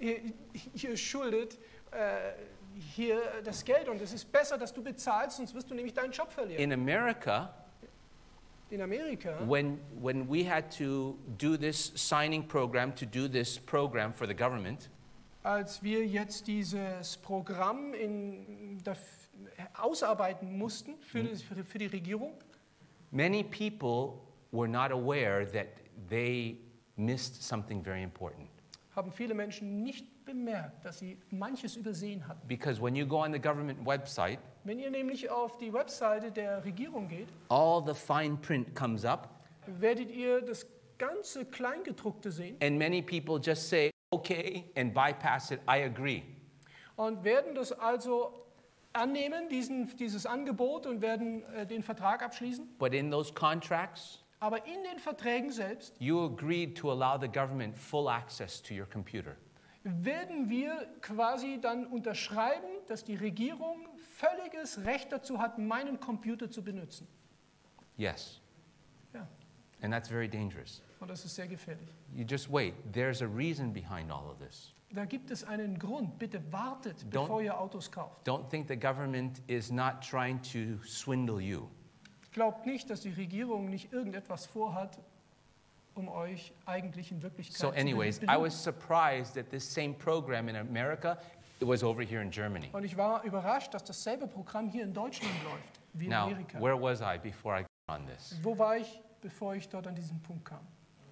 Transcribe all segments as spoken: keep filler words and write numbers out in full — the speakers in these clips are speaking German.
ihr, ihr schuldet äh, hier das Geld und es ist besser, dass du bezahlst, sonst wirst du nämlich deinen Job verlieren. In America, In Amerika, when, when we had to do this signing program, to do this program for the government, als wir jetzt dieses Programm in, da, ausarbeiten mussten für, das, für, für die Regierung, many people were not aware that they missed something very important. haben viele Menschen nicht bemerkt, dass sie manches übersehen hatten. Because when you go on the government website, Wenn ihr nämlich auf die Webseite der Regierung geht, all the fine print comes up, werdet ihr das ganze Kleingedruckte sehen and many people just say, okay, and bypass it, I agree. und werden das also annehmen, diesen, dieses Angebot, und werden äh, den Vertrag abschließen. But in those contracts, Aber in den Verträgen selbst you agreed to allow the government full access to your computer. werden wir quasi dann unterschreiben, dass die Regierung völliges Recht dazu hat, meinen Computer zu benutzen. Yes. Ja, And that's very dangerous. und das ist sehr gefährlich. You just wait. There's a reason behind all of this. Da gibt es einen Grund. Bitte wartet, Don't- bevor ihr Autos kauft. Don't think the government is not trying to swindle you. Glaubt nicht, dass die Regierung nicht irgendetwas vorhat, um euch eigentlich in Wirklichkeit So zu anyways, I belohnen. was surprised that this same program in America, it was over here in Germany. Und ich war überrascht, dass dasselbe Programm hier in Deutschland läuft, wie in Now, Amerika. where was I before I got on this? Wo war ich, bevor ich dort an diesen Punkt kam?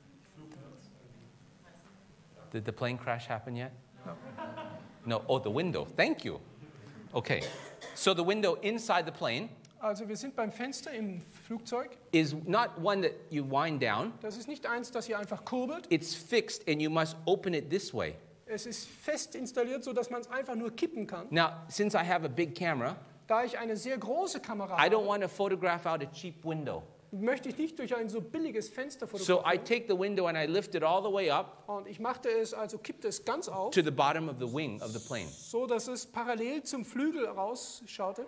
Did the plane crash happen yet? No. No. Oh, the window. Thank you. Okay. So the window inside the plane Also wir sind beim Fenster im Flugzeug. is not one that you wind down. Das ist nicht eins, das ihr einfach kurbelt. It's fixed and you must open it this way. Es ist fest installiert, sodass man es einfach nur kippen kann. Now, since I have a big camera, Da ich eine sehr große Kamera I don't habe, want to photograph out a cheap window. möchte ich nicht durch ein so billiges Fenster So I fotografieren. take the window and I lift it all the way up Und ich machte es, also kippte es ganz auf, to the bottom of the wing of the plane. so dass es parallel zum Flügel rausschaute.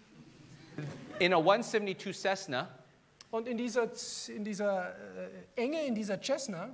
In a one seventy-two Cessna, Und in dieser, in dieser äh, Enge, in dieser Cessna,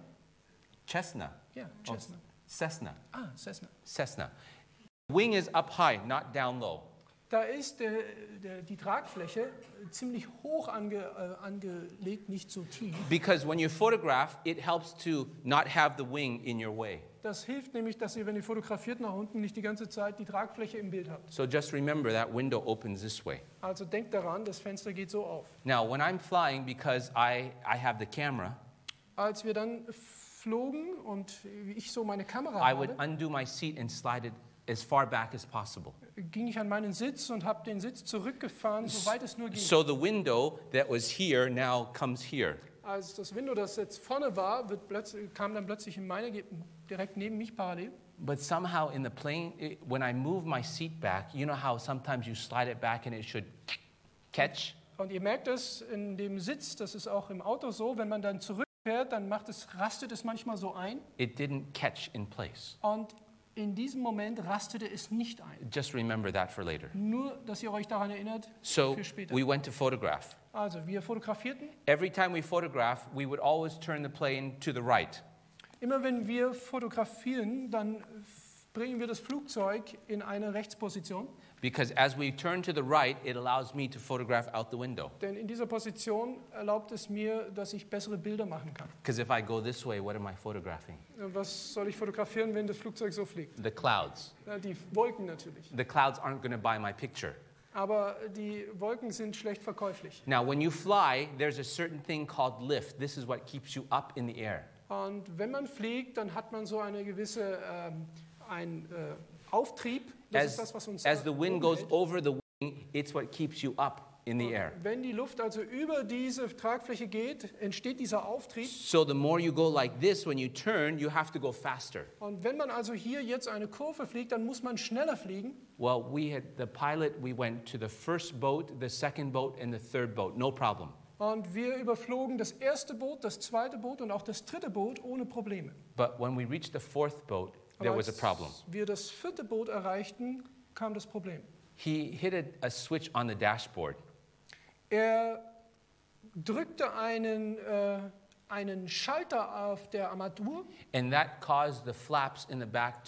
Cessna, ja, Cessna, Cessna, ah, Cessna, Cessna. Wing is up high, not down low. da ist der, der, die Tragfläche ziemlich hoch ange, äh, angelegt, nicht so tief. Because when you photograph, it helps to not have the wing in your way. Das hilft nämlich, dass ihr, wenn ihr fotografiert nach unten, nicht die ganze Zeit die Tragfläche im Bild habt. So just remember that window opens this way. Also denkt daran, das Fenster geht so auf. Now, when I'm flying, because I, I have the camera, Als wir dann flogen und ich so meine Kamera I would hatte, undo my seat and slide it as far back as possible. ging ich an meinen Sitz und habe den Sitz zurückgefahren, soweit es nur ging. So the window that was here now comes here. Als das Window, das jetzt vorne war, wird plötzlich, kam dann plötzlich in meine, Ge- direkt neben mich parallel. But somehow in the plane, it, when I move my seat back, you know how sometimes you slide it back and it should catch? Und ihr merkt es in dem Sitz, das ist auch im Auto so, wenn man dann zurückfährt, dann macht es, rastet es manchmal so ein. It didn't catch in place. Und in diesem Moment rastete es nicht ein. Just remember that for later. Nur, dass ihr euch daran erinnert, So für später. we went to photograph. Also, wir fotografierten. Every time we photograph, we would always turn the plane to the right. Immer wenn wir fotografieren, dann bringen wir das Flugzeug in eine Rechtsposition. Because as we turn to the right, it allows me to photograph out the window. Denn in dieser Position erlaubt es mir, dass ich bessere Bilder machen kann. Because if I go this way, what am I photographing? Was soll ich fotografieren, wenn das Flugzeug so fliegt? The clouds. Ja, die Wolken natürlich. The clouds aren't going to buy my picture. Aber die Wolken sind schlecht verkäuflich. Now, when you fly, there's a certain thing called lift. This is what keeps you up in the air. Und wenn man fliegt, dann hat man so eine gewisse ähm, ein, äh, Auftrieb. Das As, ist das, was uns as the wind oben goes hält. over the wing, it's what keeps you up in the air. Wenn die Luft also über diese Tragfläche geht, entsteht dieser Auftrieb. So the more you go like this, when you turn, you have to go faster. Und wenn man also hier jetzt eine Kurve fliegt, dann muss man schneller fliegen. Well, we had the pilot, we went to the first boat, the second boat, and the third boat, no problem. Und wir überflogen das erste Boot, das zweite Boot und auch das dritte Boot ohne Probleme. But when we reached the fourth boat, there Aber was a problem. als wir das vierte Boot erreichten, kam das Problem. He hit a, a switch on the dashboard, Er drückte einen, äh, einen Schalter auf der Armatur and that caused the flaps in the back